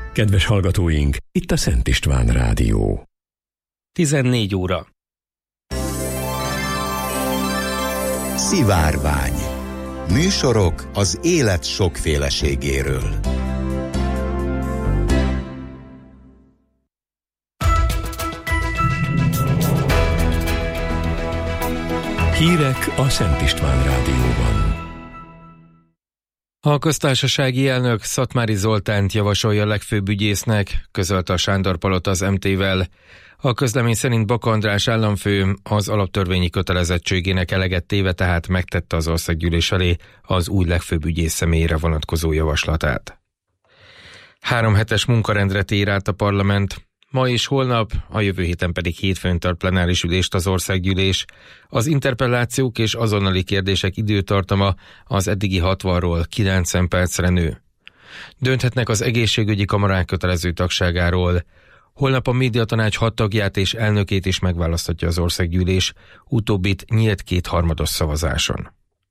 Kedves hallgatóink, itt a Szent István Rádió. 14 óra. Szivárvány. Műsorok az élet sokféleségéről. Hírek a Szent István Rádióban. A köztársasági elnök Szatmári Zoltánt javasolja legfőbb ügyésznek, közölte a Sándor-palota az MT-vel. A közlemény szerint Baka András államfő az alaptörvényi kötelezettségének eleget téve, tehát megtette az országgyűlés elé az új legfőbb ügyész személyére vonatkozó javaslatát. 3 hetes munkarendre tér át a parlament. Ma és holnap, a jövő héten pedig hétfőn tart plenáris ülést az országgyűlés. Az interpellációk és azonnali kérdések időtartama az eddigi 60-ról 90 percre nő. Dönthetnek az egészségügyi kamarák kötelező tagságáról. Holnap a médiatanács 6 tagját és elnökét is megválaszthatja az országgyűlés, utóbbit nyílt 2/3 szavazáson.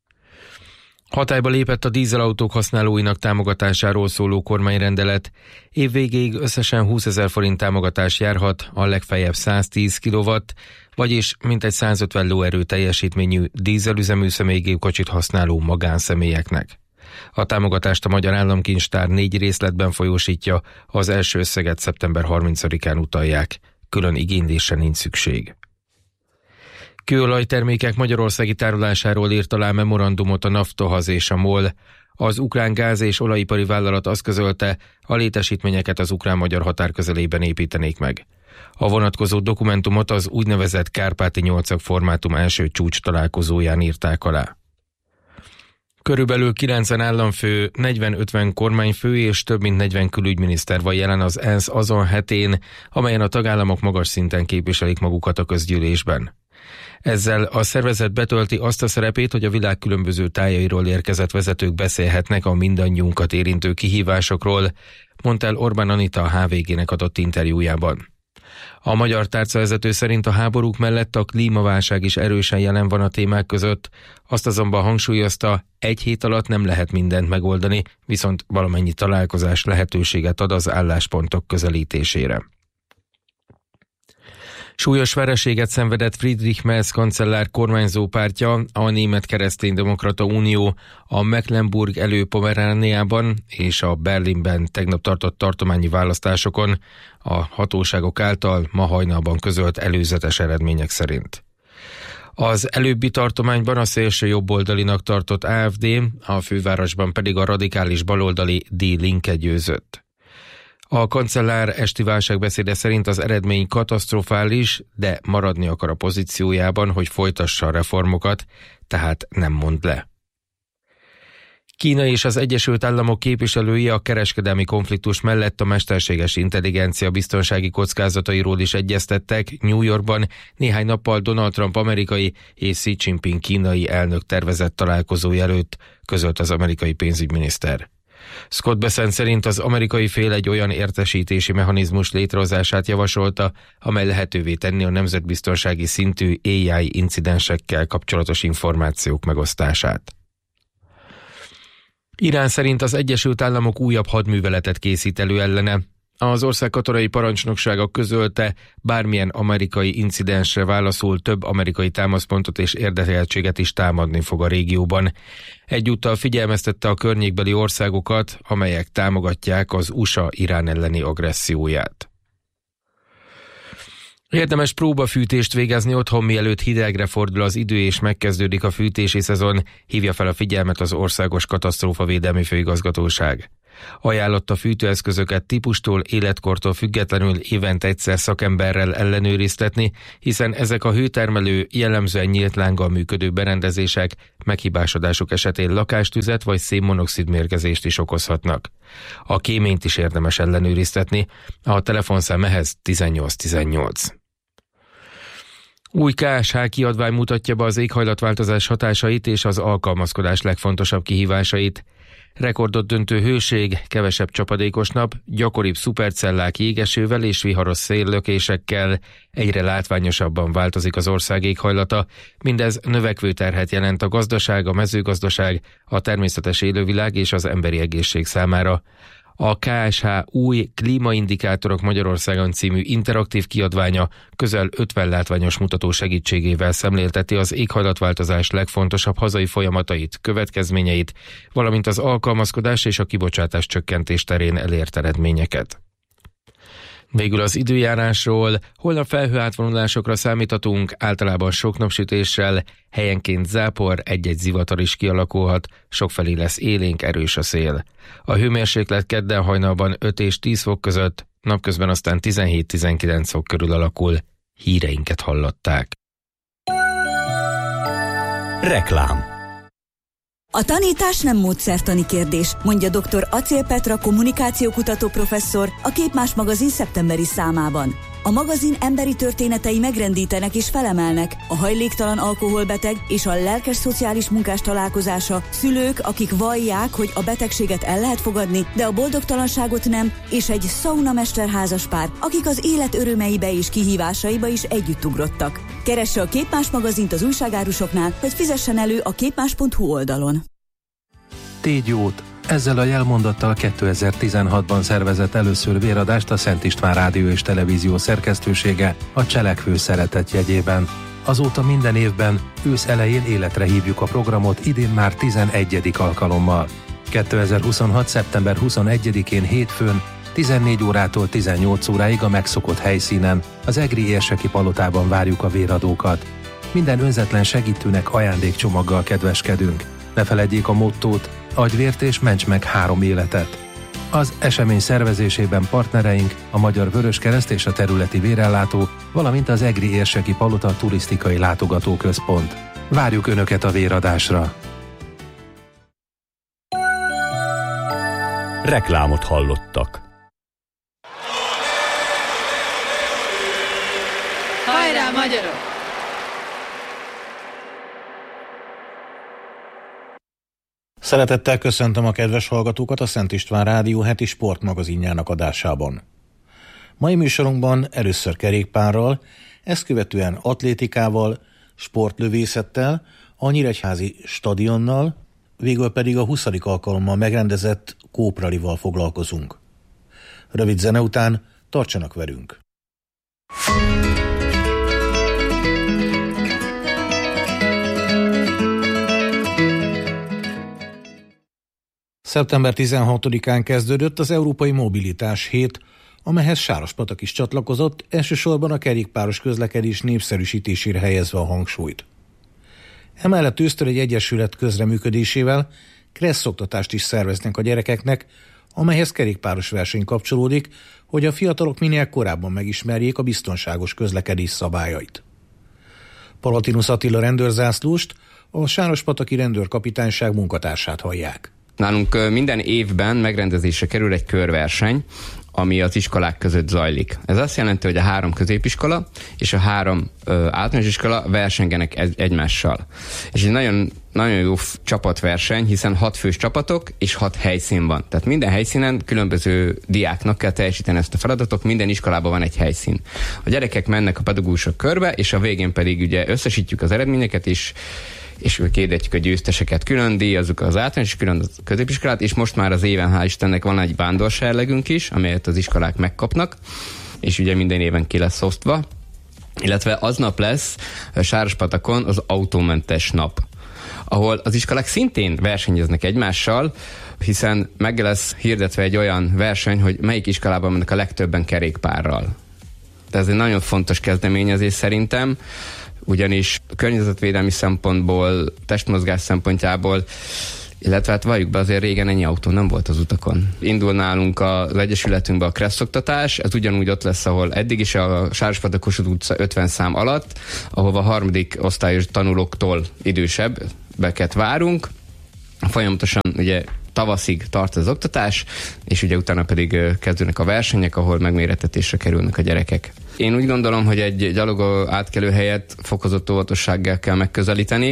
Hatályba lépett a dízelautók használóinak támogatásáról szóló kormányrendelet. Év végéig összesen 20 000 forint támogatás járhat a legfeljebb 110 kW, vagyis mintegy 150 lóerő teljesítményű dízelüzemű személygépkocsit használó magánszemélyeknek. A támogatást a Magyar Államkincstár 4 részletben folyósítja, az első összeget szeptember 30-án utalják. Külön igénylésre nincs szükség. Kőolajtermékek magyarországi tárolásáról írt alá memorandumot a Naftahaz és a MOL. Az ukrán gáz- és olajipari vállalat azt közölte, a létesítményeket az ukrán-magyar határ közelében építenék meg. A vonatkozó dokumentumot az úgynevezett Kárpáti 8-ak formátum első csúcs találkozóján írták alá. Körülbelül 90 államfő, 40-50 kormányfő és több mint 40 külügyminiszter van jelen az ENSZ azon hetén, amelyen a tagállamok magas szinten képviselik magukat a közgyűlésben. Ezzel a szervezet betölti azt a szerepét, hogy a világ különböző tájairól érkezett vezetők beszélhetnek a mindannyiunkat érintő kihívásokról, mondta el Orbán Anita a HVG-nek adott interjújában. A magyar tárcavezető szerint a háborúk mellett a klímaválság is erősen jelen van a témák között, azt azonban hangsúlyozta, 1 hét alatt nem lehet mindent megoldani, viszont valamennyi találkozás lehetőséget ad az álláspontok közelítésére. Súlyos vereséget szenvedett Friedrich Merz kancellár kormányzó pártja, a Német Kereszténydemokrata Unió a Mecklenburg-Elő-Pomerániában és a Berlinben tegnap tartott tartományi választásokon a hatóságok által ma hajnalban közölt előzetes eredmények szerint. Az előbbi tartományban a szélső jobboldalinak tartott AfD, a fővárosban pedig a radikális baloldali Die Linke győzött. A kancellár esti válságbeszéde szerint az eredmény katasztrofális, de maradni akar a pozíciójában, hogy folytassa a reformokat, tehát nem mond le. Kína és az Egyesült Államok képviselői a kereskedelmi konfliktus mellett a mesterséges intelligencia biztonsági kockázatairól is egyeztettek New Yorkban néhány nappal Donald Trump amerikai és Xi Jinping kínai elnök tervezett találkozója előtt, közölt az amerikai pénzügyminiszter. Scott Bessent szerint az amerikai fél egy olyan értesítési mechanizmus létrehozását javasolta, amely lehetővé tenni a nemzetbiztonsági szintű AI incidensekkel kapcsolatos információk megosztását. Irán szerint az Egyesült Államok újabb hadműveletet készít elő ellene. Az ország katonai parancsnoksága közölte, bármilyen amerikai incidensre válaszul több amerikai támaszpontot és érdekeltséget is támadni fog a régióban. Egyúttal figyelmeztette a környékbeli országokat, amelyek támogatják az USA Irán elleni agresszióját. Érdemes próbafűtést végezni otthon, mielőtt hidegre fordul az idő és megkezdődik a fűtési szezon, hívja fel a figyelmet az Országos Katasztrófavédelmi Főigazgatóság. Ajánlotta fűtőeszközöket típustól, életkortól függetlenül évente egyszer szakemberrel ellenőriztetni, hiszen ezek a hőtermelő, jellemzően nyílt lánggal működő berendezések meghibásodásuk esetén lakástüzet vagy szénmonoxid mérgezést is okozhatnak. A kéményt is érdemes ellenőriztetni, a telefonszám ehhez 1818. Új KSH kiadvány mutatja be az éghajlatváltozás hatásait és az alkalmazkodás legfontosabb kihívásait. Rekordot döntő hőség, kevesebb csapadékos nap, gyakoribb szupercellák jégesővel és viharos széllökésekkel, egyre látványosabban változik az ország éghajlata, mindez növekvő terhet jelent a gazdaság, a mezőgazdaság, a természetes élővilág és az emberi egészség számára. A KSH új Klímaindikátorok Magyarországon című interaktív kiadványa közel 50 látványos mutató segítségével szemlélteti az éghajlatváltozás legfontosabb hazai folyamatait, következményeit, valamint az alkalmazkodás és a kibocsátás csökkentés terén elért eredményeket. Végül az időjárásról, holnap felhőátvonulásokra számíthatunk, általában sok napsütéssel, helyenként zápor, egy-egy zivatar is kialakulhat, sokfelé lesz élénk, erős a szél. A hőmérséklet kedden hajnalban 5 és 10 fok között, napközben aztán 17-19 fok körül alakul. Híreinket hallották. Reklám. A tanítás nem módszertani kérdés, mondja dr. Acél Petra kommunikációkutató professzor a Képmás magazin szeptemberi számában. A magazin emberi történetei megrendítenek és felemelnek, a hajléktalan alkoholbeteg és a lelkes szociális munkás találkozása, szülők, akik vallják, hogy a betegséget el lehet fogadni, de a boldogtalanságot nem, és egy szaunamester házaspár, akik az élet örömeibe és kihívásaiba is együtt ugrottak. Keresse a Képmás magazint az újságárusoknál, vagy fizessen elő a képmás.hu oldalon. Tégy jót! Ezzel a jelmondattal 2016-ban szervezett először véradást a Szent István Rádió és Televízió szerkesztősége a Cselekvő Szeretet jegyében. Azóta minden évben ősz elején életre hívjuk a programot, idén már 11. alkalommal. 2026. szeptember 21-én hétfőn 14 órától 18 óráig a megszokott helyszínen, az Egri érseki palotában várjuk a véradókat. Minden önzetlen segítőnek ajándékcsomaggal kedveskedünk. Ne feledjék a mottót: adj vért és ments meg 3 életet. Az esemény szervezésében partnereink a Magyar Vöröskereszt és a területi vérellátó, valamint az Egri érseki palota turisztikai látogatóközpont. Várjuk Önöket a véradásra! Reklámot hallottak. Hajrá, magyarok! Szeretettel köszöntöm a kedves hallgatókat a Szent István Rádió heti sportmagazinjának adásában. Mai műsorunkban először kerékpárral, ezt követően atlétikával, sportlövészettel, a Nyíregyházi stadionnal, végül pedig a 20. alkalommal megrendezett kópralival foglalkozunk. Rövid zene után tartsanak velünk! Szeptember 16-án kezdődött az Európai Mobilitás Hét, amelyhez Sárospatak is csatlakozott, elsősorban a kerékpáros közlekedés népszerűsítésére helyezve a hangsúlyt. Emellett ősztől egy egyesület közreműködésével kresszoktatást is szerveznek a gyerekeknek, amelyhez kerékpáros verseny kapcsolódik, hogy a fiatalok minél korábban megismerjék a biztonságos közlekedés szabályait. Palatinus Attila rendőrzászlóst, a Sárospataki rendőrkapitányság munkatársát hallják. Nálunk minden évben megrendezésre kerül egy körverseny, ami az iskolák között zajlik. Ez azt jelenti, hogy a 3 középiskola és a 3 általános iskola versengenek egymással. És egy nagyon, nagyon jó csapatverseny, hiszen 6 fős csapatok és 6 helyszín van. Tehát minden helyszínen különböző diáknak kell teljesíteni ezt a feladatot, minden iskolában van egy helyszín. A gyerekek mennek a pedagógusok körbe, és a végén pedig ugye összesítjük az eredményeket is, és kihirdetjük a győzteseket, külön díjazzuk az általános, külön a középiskolát, és most már az éven, hál' Istennek, van egy vándorserlegünk is, amelyet az iskolák megkapnak, és ugye minden éven ki lesz osztva. Illetve aznap lesz Sárospatakon az autómentes nap, ahol az iskolák szintén versenyeznek egymással, hiszen meg lesz hirdetve egy olyan verseny, hogy melyik iskolában mennek a legtöbben kerékpárral. Tehát ez egy nagyon fontos kezdeményezés szerintem, ugyanis környezetvédelmi szempontból, testmozgás szempontjából, illetve hát valljuk be, azért régen ennyi autó nem volt az utakon. Indul nálunk az egyesületünkbe a kresszoktatás, ez ugyanúgy ott lesz, ahol eddig is, a Sárospatak Kossuth utca 50 szám alatt, ahova 3. osztályos tanulóktól idősebbeket várunk. Folyamatosan ugye tavaszig tart az oktatás, és ugye utána pedig kezdődnek a versenyek, ahol megmérettetésre kerülnek a gyerekek. Én úgy gondolom, hogy egy gyalogó átkelő helyet fokozott óvatossággal kell megközelíteni,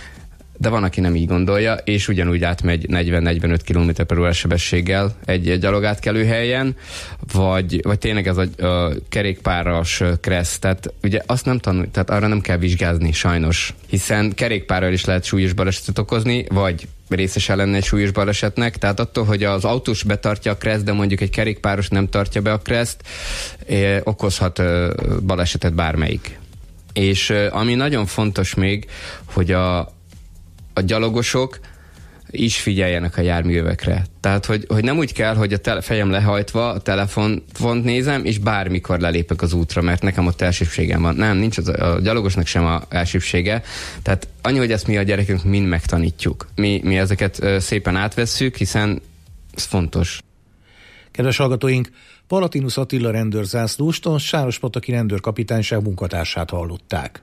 de van, aki nem így gondolja, és ugyanúgy átmegy 40-45 km/h sebességgel egy gyalogátkelő helyen, vagy tényleg ez a kerékpáros kressz, tehát ugye azt nem tehát arra nem kell vizsgázni sajnos, hiszen kerékpárral is lehet súlyos balesetet okozni, vagy részese lenne egy súlyos balesetnek, tehát attól, hogy az autós betartja a kreszt, de mondjuk egy kerékpáros nem tartja be a kreszt, okozhat balesetet bármelyik. És ami nagyon fontos még, hogy a gyalogosok is figyeljenek a járművekre. Tehát, hogy nem úgy kell, hogy a fejem lehajtva a telefont nézem, és bármikor lelépek az útra, mert nekem ott elsőbségem van. Nem, nincs a gyalogosnak sem a elsőbsége. Tehát annyi, hogy ezt mi a gyerekünk mind megtanítjuk. Mi ezeket szépen átvesszük, hiszen ez fontos. Kedves hallgatóink, Palatinus Attila rendőrzászlóst, a Sárospataki rendőrkapitányság munkatársát hallották.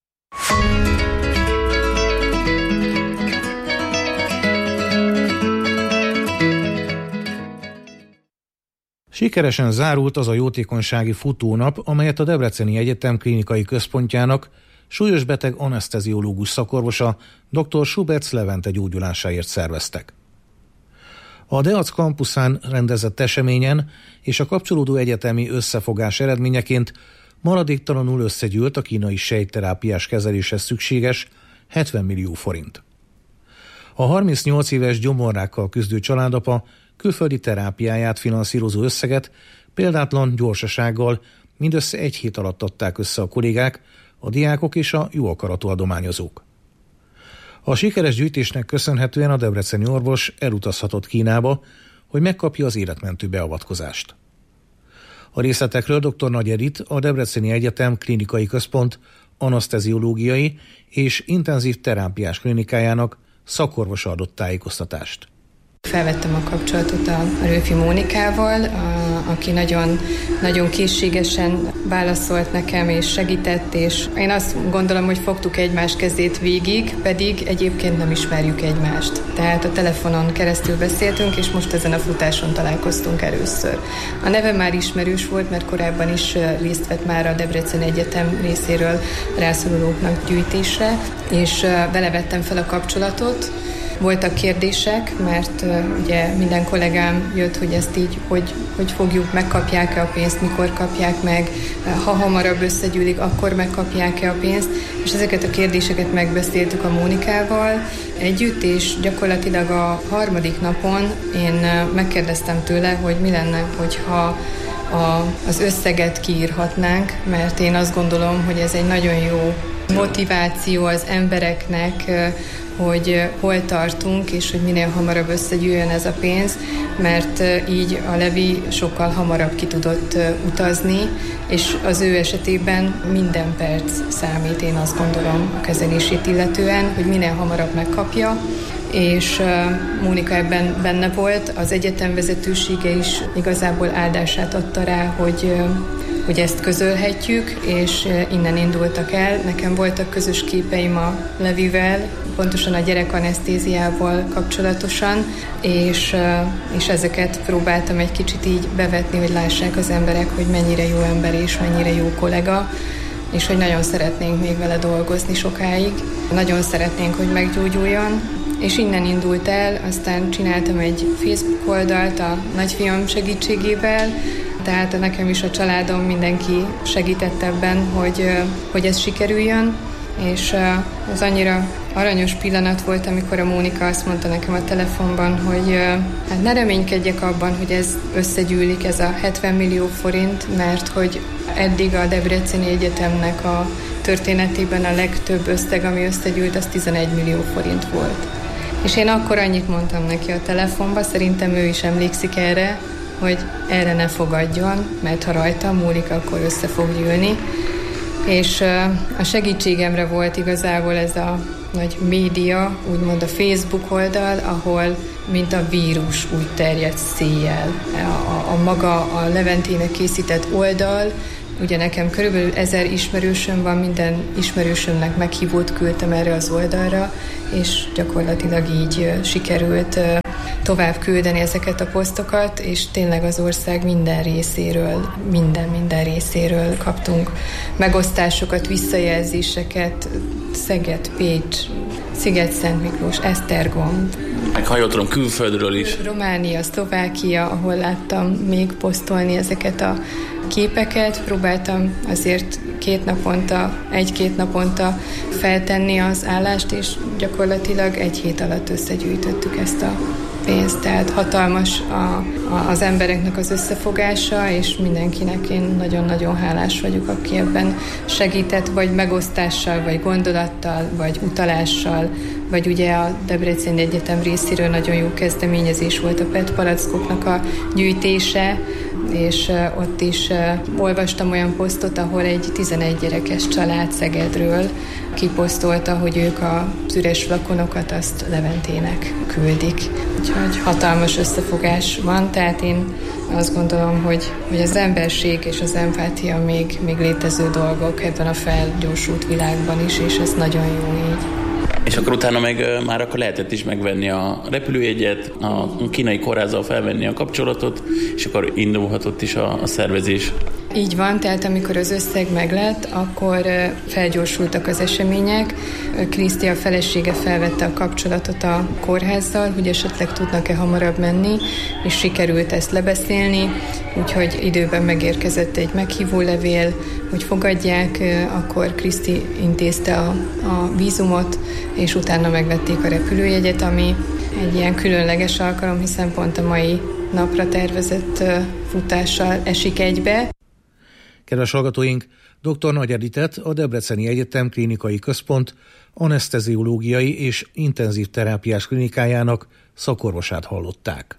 Sikeresen zárult az a jótékonysági futónap, amelyet a Debreceni Egyetem klinikai központjának súlyos beteg aneszteziológus szakorvosa dr. Suberc Levente gyógyulásáért szerveztek. A DEAC kampuszán rendezett eseményen és a kapcsolódó egyetemi összefogás eredményeként maradéktalanul összegyűlt a kínai sejtterápiás kezeléshez szükséges 70 millió forint. A 38 éves gyomorrákkal küzdő családapa külföldi terápiáját finanszírozó összeget példátlan gyorsasággal mindössze egy hét alatt adták össze a kollégák, a diákok és a jó akaratú adományozók. A sikeres gyűjtésnek köszönhetően a debreceni orvos elutazhatott Kínába, hogy megkapja az életmentő beavatkozást. A részletekről dr. Nagy Edith, a Debreceni Egyetem klinikai központ aneszteziológiai és intenzív terápiás klinikájának szakorvosa adott tájékoztatást. Felvettem a kapcsolatot a Rőfi Mónikával, aki nagyon, nagyon készségesen válaszolt nekem és segített, és én azt gondolom, hogy fogtuk egymás kezét végig, pedig egyébként nem ismerjük egymást. Tehát a telefonon keresztül beszéltünk, és most ezen a futáson találkoztunk először. A neve már ismerős volt, mert korábban is részt vett már a Debreceni Egyetem részéről rászorulóknak gyűjtésre, és vele vettem fel a kapcsolatot. Voltak kérdések, mert ugye minden kollégám jött, hogy ezt így, hogy fogjuk, megkapják-e a pénzt, mikor kapják meg, ha hamarabb összegyűlik, akkor megkapják-e a pénzt, és ezeket a kérdéseket megbeszéltük a Mónikával együtt, és gyakorlatilag a harmadik napon én megkérdeztem tőle, hogy mi lenne, hogyha az összeget kiírhatnánk, mert én azt gondolom, hogy ez egy nagyon jó motiváció az embereknek, hogy hol tartunk, és hogy minél hamarabb összegyűjjön ez a pénz, mert így a Levi sokkal hamarabb ki tudott utazni, és az ő esetében minden perc számít, én azt gondolom a kezelését illetően, hogy minél hamarabb megkapja, és Mónika ebben benne volt, az egyetem vezetősége is igazából áldását adta rá, hogy ezt közölhetjük, és innen indultak el. Nekem voltak közös képeim a Levivel, pontosan a gyerekanesztéziával kapcsolatosan, és ezeket próbáltam egy kicsit így bevetni, hogy lássák az emberek, hogy mennyire jó ember és mennyire jó kollega, és hogy nagyon szeretnénk még vele dolgozni sokáig. Nagyon szeretnénk, hogy meggyógyuljon, és innen indult el, aztán csináltam egy Facebook oldalt a nagyfiam segítségével, tehát nekem is a családom, mindenki segített ebben, hogy ez sikerüljön, és az annyira aranyos pillanat volt, amikor a Mónika azt mondta nekem a telefonban, hogy hát ne reménykedjek abban, hogy ez összegyűlik, ez a 70 millió forint, mert hogy eddig a Debreceni Egyetemnek a történetében a legtöbb összeg, ami összegyűlt, az 11 millió forint volt. És én akkor annyit mondtam neki a telefonba, szerintem ő is emlékszik erre, hogy erre ne fogadjon, mert ha rajta múlik, akkor össze fog gyűlni. És a segítségemre volt igazából ez a nagy média, úgymond a Facebook oldal, ahol mint a vírus úgy terjedt széjjel. A maga a Leventének készített oldal, ugye nekem körülbelül 1000 ismerősöm van, minden ismerősömnek meghívót küldtem erre az oldalra, és gyakorlatilag így sikerült tovább küldeni ezeket a posztokat, és tényleg az ország minden részéről kaptunk megosztásokat, visszajelzéseket, Szeged, Pécs, Sziget-Szentmiklós, Esztergom. Meg ha jól tudom, külföldről is. Románia, Szlovákia, ahol láttam még posztolni ezeket a képeket. Próbáltam azért egy-két naponta feltenni az állást, és gyakorlatilag egy hét alatt összegyűjtöttük ezt a pénzt. Tehát hatalmas az embereknek az összefogása, és mindenkinek én nagyon-nagyon hálás vagyok, aki ebben segített, vagy megosztással, vagy gondolattal, vagy utalással, vagy ugye a Debreceni Egyetem részéről nagyon jó kezdeményezés volt a PET palackoknak a gyűjtése, és ott is olvastam olyan posztot, ahol egy 11 gyerekes család Szegedről kiposztolta, hogy ők az üres flakonokat azt Leventének küldik. Úgyhogy hatalmas összefogás van, tehát én azt gondolom, hogy az emberség és az empátia még létező dolgok ebben a felgyorsult világban is, és ez nagyon jó így. És akkor utána meg már akkor lehetett is megvenni a repülőjegyet, a kínai kórházzal felvenni a kapcsolatot, és akkor indulhatott is a szervezés. Így van, tehát amikor az összeg meglett, akkor felgyorsultak az események. Kriszti, a felesége felvette a kapcsolatot a kórházzal, hogy esetleg tudnak-e hamarabb menni, és sikerült ezt lebeszélni, úgyhogy időben megérkezett egy meghívólevél, hogy fogadják, akkor Kriszti intézte a vízumot, és utána megvették a repülőjegyet, ami egy ilyen különleges alkalom, hiszen pont a mai napra tervezett futással esik egybe. Kedves hallgatóink, dr. Nagy Editet, a Debreceni Egyetem Klinikai Központ aneszteziológiai és intenzív terápiás klinikájának szakorvosát hallották.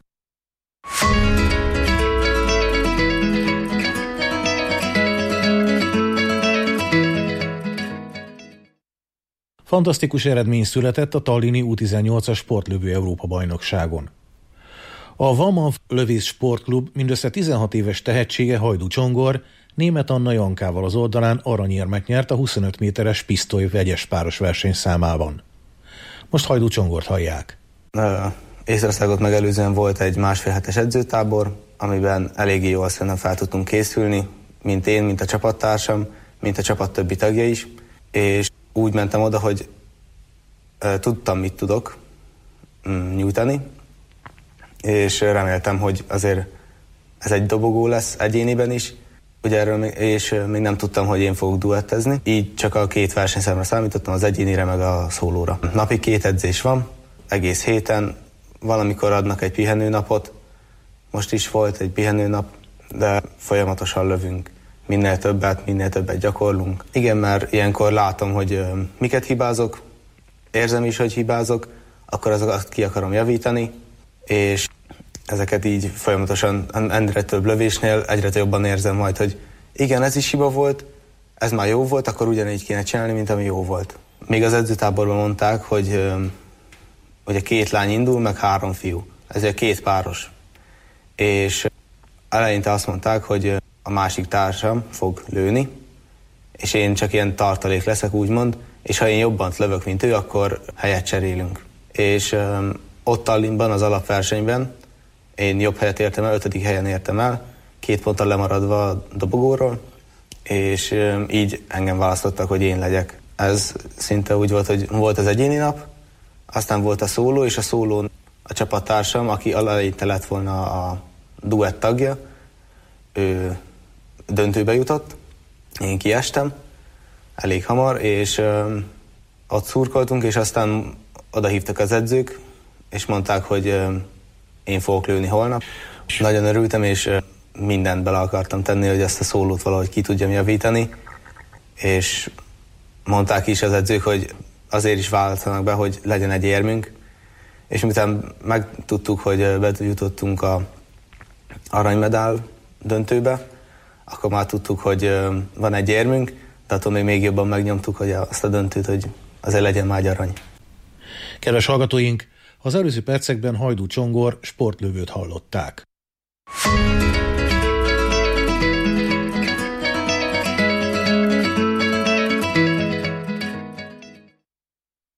Fantasztikus eredmény született a tallini U18-as sportlövő Európa-bajnokságon. A Vamav Lövész Sportklub mindössze 16 éves tehetsége Hajdú Csongor Németh Anna Jankával az oldalán aranyérmet nyert a 25 méteres pisztoly vegyes páros versenyszámában. Most Hajdú Csongort hallják. Észországot megelőzően volt egy másfél hetes edzőtábor, amiben eléggé jól szerintem fel tudtunk készülni, mint én, mint a csapattársam, mint a csapat többi tagja is, és úgy mentem oda, hogy tudtam, mit tudok nyújtani, és reméltem, hogy azért ez egy dobogó lesz egyéniben is, ugye és még nem tudtam, hogy én fogok duettezni, így csak a két versenyszámra számítottam, az egyénire meg a szólóra. Napi 2 edzés van, egész héten, valamikor adnak egy pihenőnapot, most is volt egy pihenőnap, de folyamatosan lövünk. Minél többet gyakorlunk. Igen, mert ilyenkor látom, hogy miket hibázok, érzem is, hogy hibázok, akkor azokat ki akarom javítani, és ezeket így folyamatosan egyre több lövésnél egyre jobban érzem majd, hogy igen, ez is hiba volt, ez már jó volt, akkor ugyanígy kéne csinálni, mint ami jó volt. Még az edzőtáborban mondták, hogy a 2 lány indul, meg 3 fiú. Ez egy 2 páros. És eleinte azt mondták, hogy a másik társam fog lőni, és én csak ilyen tartalék leszek, úgymond, és ha én jobban lövök, mint ő, akkor helyet cserélünk. És ott Tallinnban, az alapversenyben én jobb helyet értem el, 5. helyen értem el, 2 ponttal lemaradva a dobogóról, és így engem választottak, hogy én legyek. Ez szinte úgy volt, hogy volt az egyéni nap, aztán volt a szóló, és a szólón a csapattársam, aki eleinte lett volna a duett tagja, ő döntőbe jutott, én kiestem elég hamar, és ott szurkoltunk, és aztán odahívtak az edzők, és mondták, hogy én fogok lőni holnap. Nagyon örültem, és mindent bele akartam tenni, hogy ezt a szólót valahogy ki tudjam javítani, és mondták is az edzők, hogy azért is vállaltanak be, hogy legyen egy érmünk, és miután megtudtuk, hogy bejutottunk a aranymedál döntőbe, akkor már tudtuk, hogy van egy érmünk, de attól még jobban megnyomtuk, hogy azt a döntőt, hogy azért legyen már egy arany. Kedves hallgatóink, az előző percekben Hajdú Csongor sportlövőt hallották.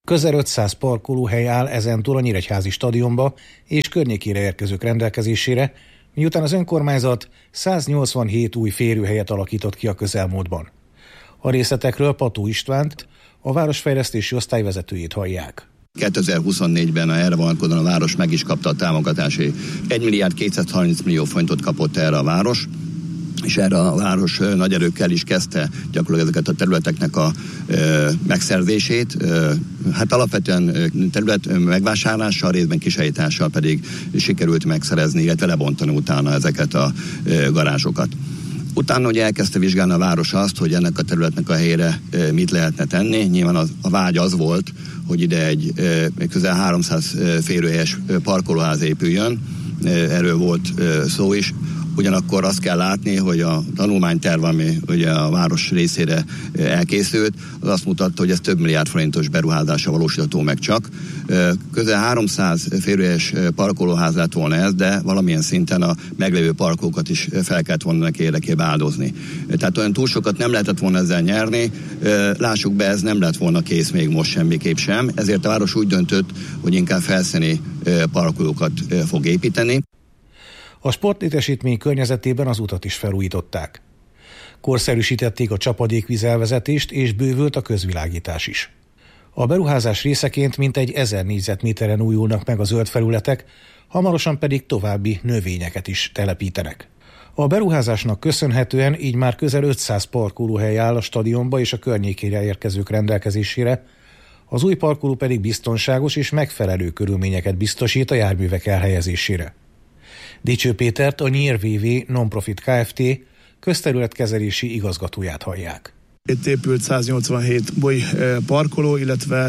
Közel 500 parkolóhely áll ezentúl a Nyíregyházi stadionba és környékére érkezők rendelkezésére, miután az önkormányzat 187 új férőhelyet alakított ki a közelmúltban. A részletekről Pató Istvánt, a városfejlesztési osztály vezetőjét hallják. 2024-ben erre vonatkozóan a város meg is kapta a támogatási 1 milliárd 230 millió forintot kapott erre a város, és erre a város nagy erőkkel is kezdte gyakorlatilag ezeket a területeknek a megszerzését. Hát alapvetően terület megvásárlással, részben kisajítással pedig sikerült megszerezni, illetve lebontani utána ezeket a garázsokat. Utána ugye elkezdte vizsgálni a város azt, hogy ennek a területnek a helyére mit lehetne tenni. Nyilván a vágy az volt, hogy ide egy közel 300 férőhelyes parkolóház épüljön. Erről volt szó is. Ugyanakkor azt kell látni, hogy a tanulmányterv, ami ugye a város részére elkészült, az azt mutatta, hogy ez több milliárd forintos beruházása valósítható meg csak. Közel 300 férőhelyes parkolóház lett volna ez, de valamilyen szinten a meglévő parkolókat is fel kellett volna neki érdekében áldozni. Tehát olyan túl sokat nem lehetett volna ezzel nyerni. Lássuk be, ez nem lett volna kész még most semmiképp sem. Ezért a város úgy döntött, hogy inkább felszíni parkolókat fog építeni. A sportlétesítmény környezetében az utat is felújították. Korszerűsítették a csapadékvízelvezetést, és bővült a közvilágítás is. A beruházás részeként mintegy 1000 négyzetméteren újulnak meg a zöld felületek, hamarosan pedig további növényeket is telepítenek. A beruházásnak köszönhetően így már közel 500 parkolóhely áll a stadionba és a környékére érkezők rendelkezésére, az új parkoló pedig biztonságos és megfelelő körülményeket biztosít a járművek elhelyezésére. Dicső Pétert, a Nyír VV Nonprofit Kft. Közterületkezelési igazgatóját hallják. Itt épült 187 boly parkoló, illetve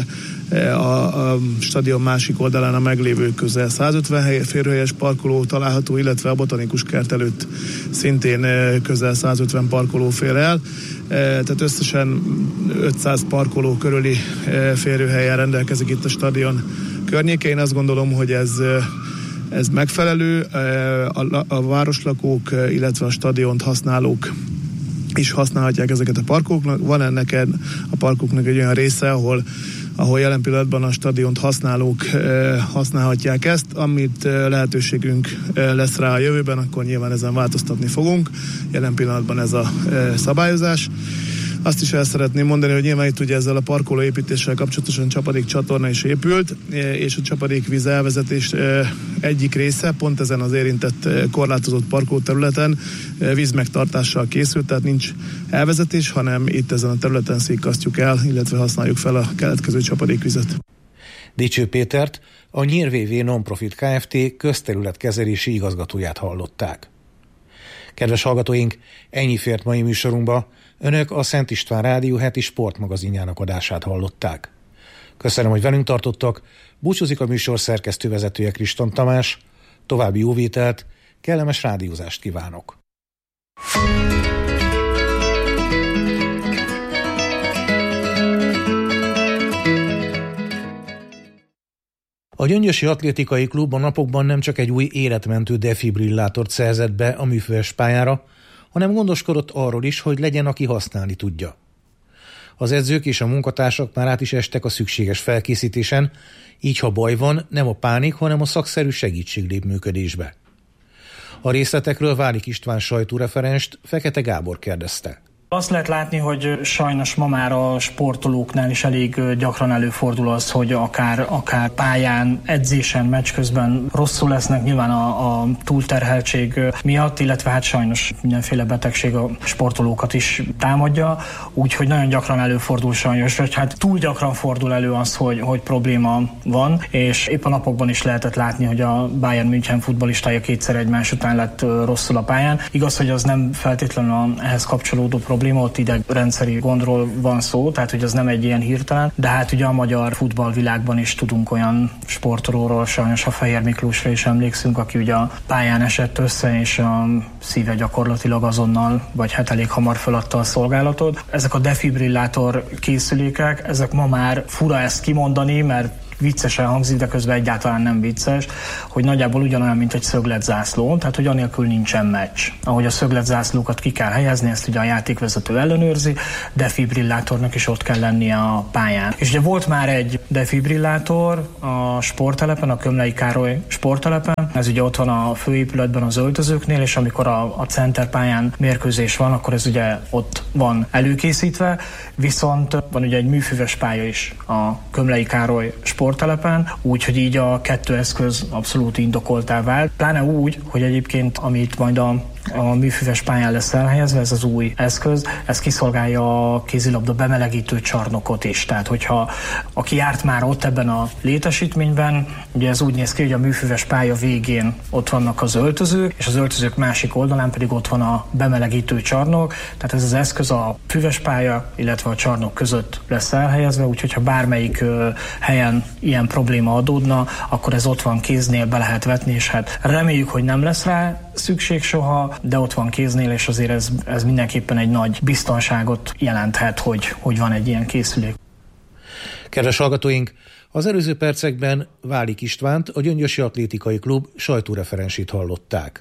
a stadion másik oldalán a meglévő közel 150 férőhelyes parkoló található, illetve a botanikus kert előtt szintén közel 150 parkoló fér el. Tehát összesen 500 parkoló körüli férőhelyen rendelkezik itt a stadion környéke. Én azt gondolom, hogy ez megfelelő, a városlakók, illetve a stadiont használók is használhatják ezeket a parkoknak. Van ennek a parkoknak egy olyan része, ahol jelen pillanatban a stadiont használók használhatják ezt, amit lehetőségünk lesz rá a jövőben, akkor nyilván ezen változtatni fogunk. Jelen pillanatban ez a szabályozás. Azt is el szeretném mondani, hogy nyilván itt ugye ezzel a parkolóépítéssel kapcsolatosan csapadékcsatorna is épült, és a csapadékvíz elvezetés egyik része pont ezen az érintett korlátozott parkolóterületen vízmegtartással készült, tehát nincs elvezetés, hanem itt ezen a területen székkasztjuk el, illetve használjuk fel a keletkező csapadékvizet. Dicső Pétert, a Nyír VV Nonprofit Kft. Közterületkezelési igazgatóját hallották. Kedves hallgatóink, ennyi fért mai műsorunkba. Önök a Szent István Rádió heti sportmagazinjának adását hallották. Köszönöm, hogy velünk tartottak, búcsúzik a műsor szerkesztővezetője Kriston Tamás, további jó vételt, kellemes rádiózást kívánok. A Gyöngyösi Atlétikai Klub a napokban nem csak egy új életmentő defibrillátort szerzett be a műfüves pályára, hanem gondoskodott arról is, hogy legyen, aki használni tudja. Az edzők és a munkatársak már át is estek a szükséges felkészítésen, így ha baj van, nem a pánik, hanem a szakszerű segítség lép működésbe. A részletekről Válik István sajtóreferenst Fekete Gábor kérdezte. Azt lehet látni, hogy sajnos ma már a sportolóknál is elég gyakran előfordul az, hogy akár pályán, edzésen, meccs közben rosszul lesznek, nyilván a túlterheltség miatt, illetve hát sajnos mindenféle betegség a sportolókat is támadja, úgyhogy nagyon gyakran előfordul sajnos, hogy hát túl gyakran fordul elő az, hogy probléma van, és épp a napokban is lehetett látni, hogy a Bayern München futballistája kétszer egymás után lett rosszul a pályán. Igaz, hogy az nem feltétlenül ehhez kapcsolódó probléma, ott idegrendszeri gondról van szó, tehát hogy az nem egy ilyen hirtelen, de hát ugye a magyar futballvilágban is tudunk olyan sportolóról, sajnos a Fehér Miklósra is emlékszünk, aki ugye a pályán esett össze, és a szíve gyakorlatilag azonnal, vagy hát elég hamar feladta a szolgálatot. Ezek a defibrillátor készülékek, ezek ma már fura ezt kimondani, mert viccesen hangzik, de közben egyáltalán nem vicces, hogy nagyjából ugyanolyan, mint egy szögletzászló, tehát hogy anélkül nincsen meccs. Ahogy a szögletzászlókat ki kell helyezni, ezt ugye a játékvezető ellenőrzi, defibrillátornak is ott kell lennie a pályán. És ugye volt már egy defibrillátor a sporttelepen, a Kömlei Károly sporttelepen, ez ugye ott van a főépületben az öltözőknél, és amikor a centerpályán mérkőzés van, akkor ez ugye ott van előkészítve, viszont van ugye egy műfüves pálya is a Kömlei Károly sporttelepen, úgyhogy így a kettő eszköz abszolút indokoltá vált. Pláne úgy, hogy egyébként amit majd a műfüves pályán lesz elhelyezve, ez az új eszköz, ez kiszolgálja a kézilabda bemelegítő csarnokot is. Tehát, hogyha aki járt már ott ebben a létesítményben, ugye ez úgy néz ki, hogy a műfüves pálya végén ott vannak az öltözők, és az öltözők másik oldalán pedig ott van a bemelegítő csarnok. Tehát ez az eszköz a füves pálya, illetve a csarnok között lesz elhelyezve, úgyhogy ha bármelyik helyen ilyen probléma adódna, akkor ez ott van kéznél, be lehet vetni, és hát reméljük, hogy nem lesz rá szükség soha, de ott van kéznél, és azért ez mindenképpen egy nagy biztonságot jelenthet, hogy van egy ilyen készülék. Kedves hallgatóink, az előző percekben Válik Istvánt, a Gyöngyösi Atlétikai Klub sajtóreferensét hallották.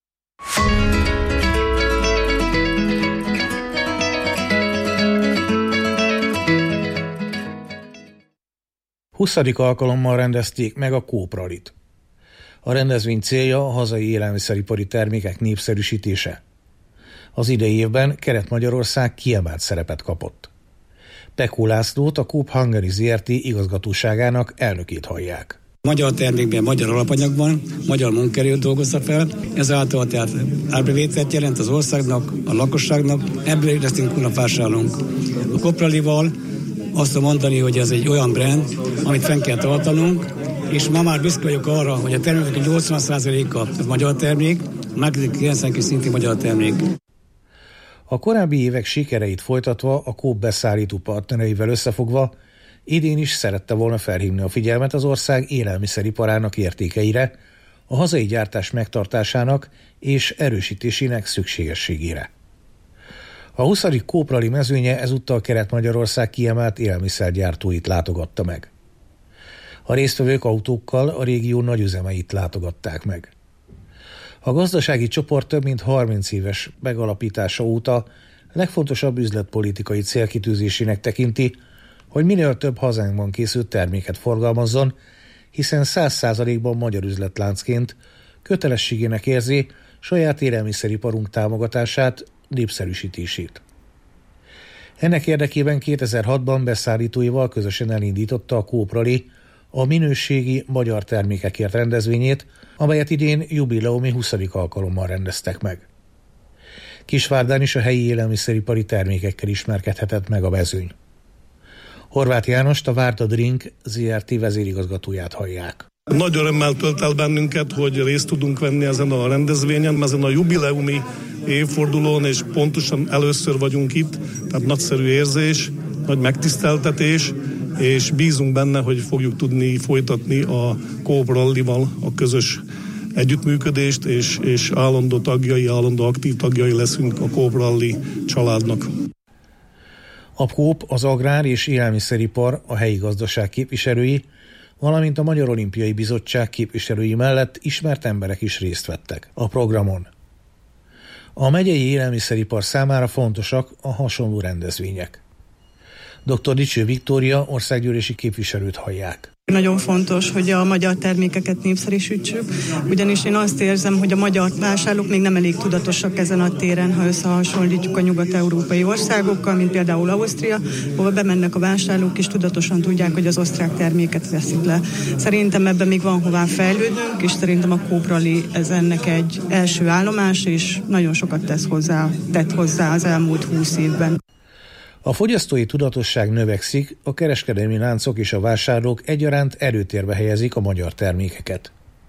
Huszadik alkalommal rendezték meg a Coop Rallyt. A rendezvény célja a hazai élelmiszeripari termékek népszerűsítése. Az idei évben Kelet-Magyarország kiemelt szerepet kapott. Pekó Lászlót, a Coop Hungary Zrt. Igazgatóságának elnökét hallják. Magyar termékben, magyar alapanyagban, magyar munkaerőt dolgozza fel, ezáltal tehát árbevételt jelent az országnak, a lakosságnak, ebből leszünk unapvásárlónk. A Coop Rallyval azt mondani, hogy ez egy olyan brand, amit fenn kell tartanunk, és ma már büszke vagyok arra, hogy a termékek 80%-a magyar termék, a második 90% szintén magyar termék. A korábbi évek sikereit folytatva, a Coop beszállító partnereivel összefogva, idén is szerette volna felhívni a figyelmet az ország élelmiszeriparának értékeire, a hazai gyártás megtartásának és erősítésének szükségességére. A 20. Coop Rally mezőnye ezúttal Kelet-Magyarország kiemelt élelmiszergyártóit látogatta meg. A résztvevők autókkal a régió nagyüzemeit látogatták meg. A gazdasági csoport több mint 30 éves megalapítása óta legfontosabb üzletpolitikai célkitűzésének tekinti, hogy minél több hazánkban készült terméket forgalmazzon, hiszen 100%-ban magyar üzletláncként kötelességének érzi saját élelmiszeriparunk támogatását, népszerűsítését. Ennek érdekében 2006-ban beszállítóival közösen elindította a Coop Rally a minőségi magyar termékekért rendezvényét, amelyet idén jubileumi 20. alkalommal rendeztek meg. Kisvárdán is a helyi élelmiszeripari termékekkel ismerkedhetett meg a mezőny. Horváth Jánost, a Várda Drink Zrt. Vezérigazgatóját hallják. Nagy örömmel tölt el bennünket, hogy részt tudunk venni ezen a rendezvényen, ezen a jubileumi évfordulón, és pontosan először vagyunk itt, tehát nagyszerű érzés, nagy megtiszteltetés, és bízunk benne, hogy fogjuk tudni folytatni a Coop Rallyval a közös együttműködést, és állandó tagjai, állandó aktív tagjai leszünk a Coop Rally családnak. A Coop, az agrár és élelmiszeripar, a helyi gazdaság képviselői, valamint a Magyar Olimpiai Bizottság képviselői mellett ismert emberek is részt vettek a programon. A megyei élelmiszeripar számára fontosak a hasonló rendezvények. Dr. Dicső Viktória országgyűlési képviselőt hallják. Nagyon fontos, hogy a magyar termékeket népszerűsítsük, ugyanis én azt érzem, hogy a magyar vásárlók még nem elég tudatosak ezen a téren, ha összehasonlítjuk a nyugat-európai országokkal, mint például Ausztria, ahol bemennek a vásárlók, és tudatosan tudják, hogy az osztrák terméket veszik le. Szerintem ebben még van hová fejlődnünk, és szerintem a Coop Rally ez ennek egy első állomás, és nagyon sokat tett hozzá az elmúlt 20 évben. A fogyasztói tudatosság növekszik, a kereskedelmi láncok és a vásárlók egyaránt előtérbe helyezik a magyar termékeket.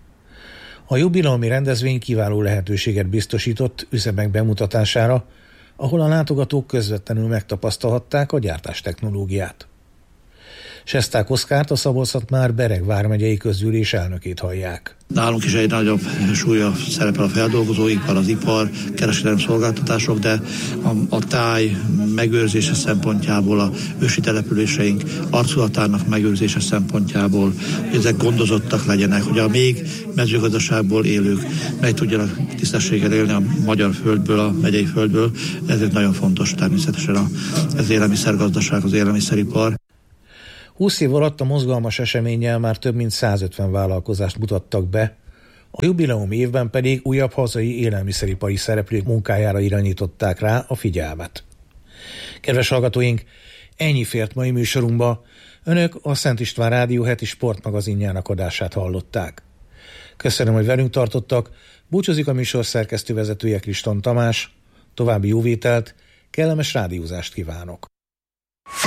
A jubileumi rendezvény kiváló lehetőséget biztosított üzemek bemutatására, ahol a látogatók közvetlenül megtapasztalhatták a gyártás technológiát. Sesták Oszkárt, a Szabolcs-Szatmár-Bereg vármegyei közgyűlés elnökét hallják. Nálunk is egy nagyobb súlya szerepel a feldolgozóipar, az ipar, kereskedelmi szolgáltatások, de a táj megőrzése szempontjából, a ősi településeink arculatának megőrzése szempontjából, hogy ezek gondozottak legyenek, hogy a még mezőgazdaságból élők meg tudjanak tisztességgel élni a magyar földből, a megyei földből. Ezért nagyon fontos természetesen az élelmiszergazdaság, az élelmiszeripar. 20 év alatt a mozgalmas eseménnyel már több mint 150 vállalkozást mutattak be, a jubileum évben pedig újabb hazai élelmiszeripari szereplők munkájára irányították rá a figyelmet. Kedves hallgatóink, ennyi fért mai műsorunkba. Önök a Szent István Rádió heti sportmagazinjának adását hallották. Köszönöm, hogy velünk tartottak, búcsúzik a műsor szerkesztővezetője Kriston Tamás, további jó vételt, kellemes rádiózást kívánok.